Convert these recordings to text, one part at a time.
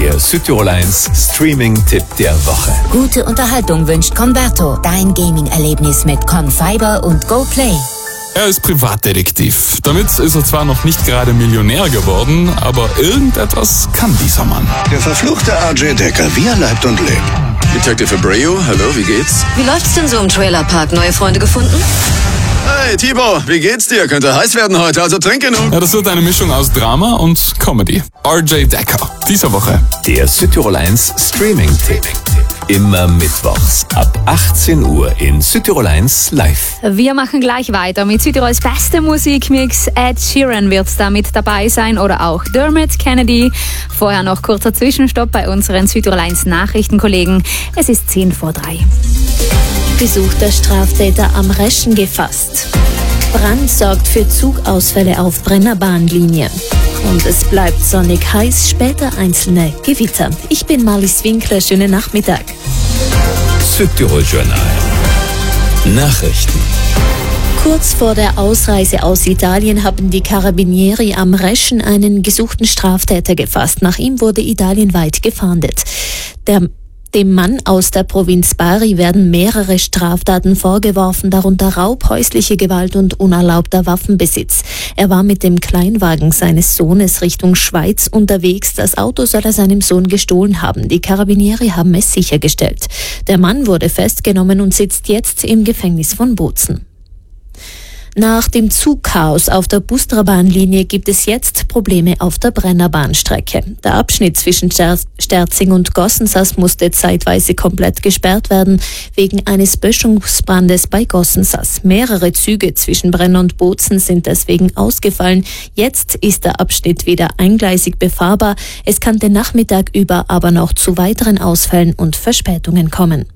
Der Südtirol 1 Streaming-Tipp der Woche. Gute Unterhaltung wünscht Converto. Dein Gaming-Erlebnis mit Confiber und GoPlay. Er ist Privatdetektiv. Damit ist er zwar noch nicht gerade Millionär geworden, aber irgendetwas kann dieser Mann. Der verfluchte RJ Decker, wie er leibt und lebt. Detective Abreu, hallo, wie geht's? Wie läuft's denn so im Trailerpark? Neue Freunde gefunden? Hey, Timo, wie geht's dir? Könnte heiß werden heute, also trink genug. Ja, das wird eine Mischung aus Drama und Comedy. RJ Decker, diese Woche. Der Südtirol 1 Streaming-Tipp. Immer mittwochs ab 18 Uhr in Südtirol 1 live. Wir machen gleich weiter mit Südtirols beste Musikmix. Ed Sheeran wird da mit dabei sein oder auch Dermot Kennedy. Vorher noch kurzer Zwischenstopp bei unseren Südtirol 1 Nachrichtenkollegen. Es ist 2:10. Gesuchter Straftäter am Reschen gefasst. Brand sorgt für Zugausfälle auf Brennerbahnlinie. Und es bleibt sonnig heiß, später einzelne Gewitter. Ich bin Marlies Winkler, schönen Nachmittag. Südtirol Journal. Nachrichten. Kurz vor der Ausreise aus Italien haben die Carabinieri am Reschen einen gesuchten Straftäter gefasst. Nach ihm wurde italienweit gefahndet. Dem Mann aus der Provinz Bari werden mehrere Straftaten vorgeworfen, darunter Raub, häusliche Gewalt und unerlaubter Waffenbesitz. Er war mit dem Kleinwagen seines Sohnes Richtung Schweiz unterwegs. Das Auto soll er seinem Sohn gestohlen haben. Die Carabinieri haben es sichergestellt. Der Mann wurde festgenommen und sitzt jetzt im Gefängnis von Bozen. Nach dem Zugchaos auf der Bustrabahnlinie gibt es jetzt Probleme auf der Brennerbahnstrecke. Der Abschnitt zwischen Sterzing und Gossensas musste zeitweise komplett gesperrt werden, wegen eines Böschungsbrandes bei Gossensas. Mehrere Züge zwischen Brenner und Bozen sind deswegen ausgefallen. Jetzt ist der Abschnitt wieder eingleisig befahrbar. Es kann den Nachmittag über aber noch zu weiteren Ausfällen und Verspätungen kommen.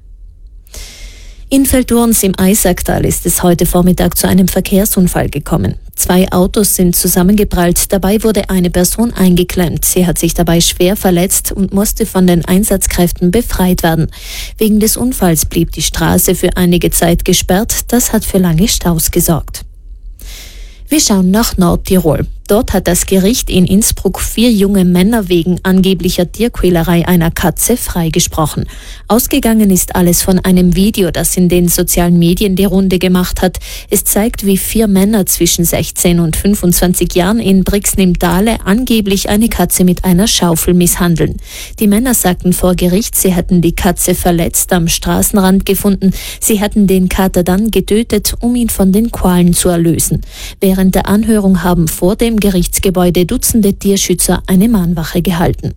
In Velturns im Eisacktal ist es heute Vormittag zu einem Verkehrsunfall gekommen. 2 Autos sind zusammengeprallt, dabei wurde eine Person eingeklemmt. Sie hat sich dabei schwer verletzt und musste von den Einsatzkräften befreit werden. Wegen des Unfalls blieb die Straße für einige Zeit gesperrt, das hat für lange Staus gesorgt. Wir schauen nach Nordtirol. Dort hat das Gericht in Innsbruck 4 junge Männer wegen angeblicher Tierquälerei einer Katze freigesprochen. Ausgegangen ist alles von einem Video, das in den sozialen Medien die Runde gemacht hat. Es zeigt, wie 4 Männer zwischen 16 und 25 Jahren in Brixen im Tale angeblich eine Katze mit einer Schaufel misshandeln. Die Männer sagten vor Gericht, sie hätten die Katze verletzt am Straßenrand gefunden. Sie hätten den Kater dann getötet, um ihn von den Qualen zu erlösen. Während der Anhörung haben vor dem Gerichtsgebäude Dutzende Tierschützer eine Mahnwache gehalten.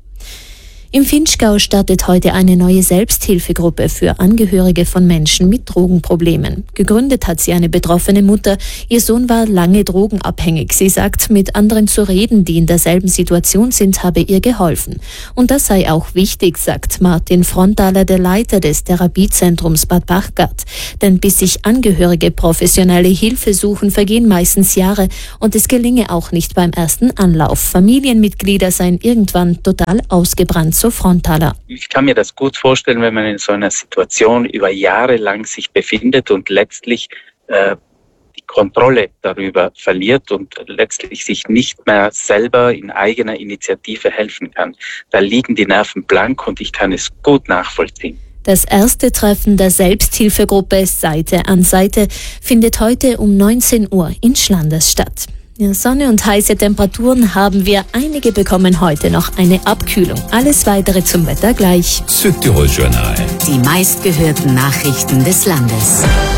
Im Vinschgau startet heute eine neue Selbsthilfegruppe für Angehörige von Menschen mit Drogenproblemen. Gegründet hat sie eine betroffene Mutter. Ihr Sohn war lange drogenabhängig. Sie sagt, mit anderen zu reden, die in derselben Situation sind, habe ihr geholfen. Und das sei auch wichtig, sagt Martin Frontaler, der Leiter des Therapiezentrums Bad Bachgart. Denn bis sich Angehörige professionelle Hilfe suchen, vergehen meistens Jahre und es gelinge auch nicht beim ersten Anlauf. Familienmitglieder seien irgendwann total ausgebrannt. Frontaler. Ich kann mir das gut vorstellen, wenn man in so einer Situation über Jahre lang sich befindet und letztlich die Kontrolle darüber verliert und letztlich sich nicht mehr selber in eigener Initiative helfen kann. Da liegen die Nerven blank und ich kann es gut nachvollziehen. Das erste Treffen der Selbsthilfegruppe Seite an Seite findet heute um 19 Uhr in Schlanders statt. Ja, Sonne und heiße Temperaturen haben wir. Einige bekommen heute noch eine Abkühlung. Alles weitere zum Wetter gleich. Südtirol Journal. Die meistgehörten Nachrichten des Landes.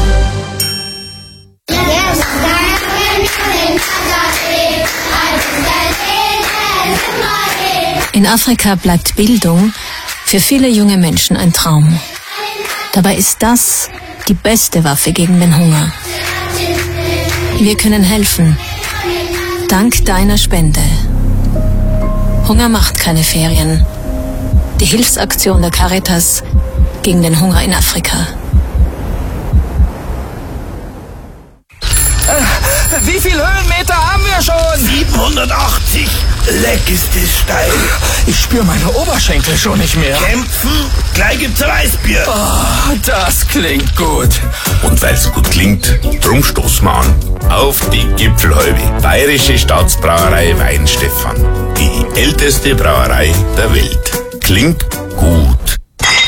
In Afrika bleibt Bildung für viele junge Menschen ein Traum. Dabei ist das die beste Waffe gegen den Hunger. Wir können helfen. Dank deiner Spende. Hunger macht keine Ferien. Die Hilfsaktion der Caritas gegen den Hunger in Afrika. Wie viel Höhenmeter haben wir schon? 780. Leck ist das steil. Ich spüre meine Oberschenkel schon nicht mehr. Kämpfen? Gleich gibt's ein Weißbier. Oh, das klingt gut. Und weil's gut klingt, drum stoßen wir an. Auf die Gipfelhalbe. Bayerische Staatsbrauerei Weinstefan. Die älteste Brauerei der Welt. Klingt gut.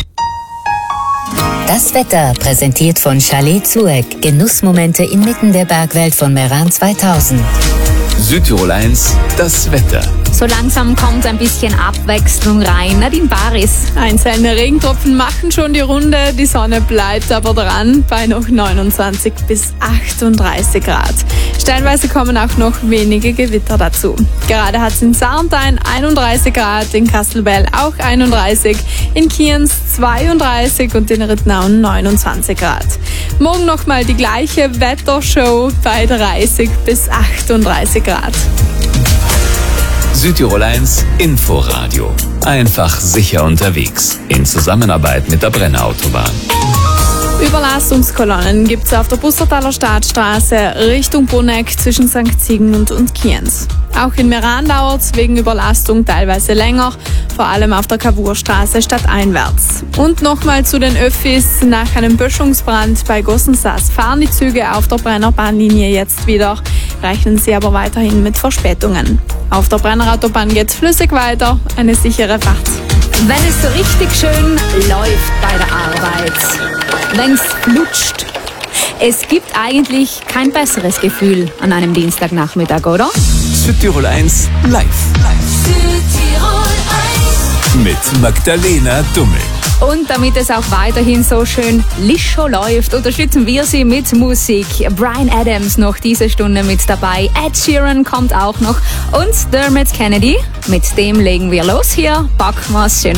Das Wetter präsentiert von Chalet Zueck. Genussmomente inmitten der Bergwelt von Meran 2000. Südtirol 1, das Wetter. So langsam kommt ein bisschen Abwechslung rein. Nadine Baris. Einzelne Regentropfen machen schon die Runde, die Sonne bleibt aber dran bei noch 29 bis 38 Grad. Stellenweise kommen auch noch wenige Gewitter dazu. Gerade hat es in Sarntein 31 Grad, in Kastelbell auch 31, in Kienz 32 und in Rittnauen 29 Grad. Morgen nochmal die gleiche Wettershow bei 30 bis 38 Grad. Südtirol 1 Inforadio. Einfach sicher unterwegs. In Zusammenarbeit mit der Brenner-Autobahn. Überlastungskolonnen gibt es auf der Bussertaler Stadtstraße Richtung Bruneck zwischen St. Sigmund und Kienz. Auch in Meran dauert es wegen Überlastung teilweise länger, vor allem auf der Cavourstraße stadteinwärts. Und nochmal zu den Öffis. Nach einem Böschungsbrand bei Gossensaas fahren die Züge auf der Brenner Bahnlinie jetzt wieder, rechnen sie aber weiterhin mit Verspätungen. Auf der Brenner Autobahn geht's flüssig weiter, eine sichere Fahrt. Wenn es so richtig schön läuft bei der Arbeit, wenn es flutscht, es gibt eigentlich kein besseres Gefühl an einem Dienstagnachmittag, oder? Südtirol 1 live. Südtirol 1. Mit Magdalena Dummel. Und damit es auch weiterhin so schön lischo läuft, unterstützen wir sie mit Musik. Bryan Adams noch diese Stunde mit dabei. Ed Sheeran kommt auch noch. Und Dermot Kennedy. Mit dem legen wir los hier. Packen wir's schön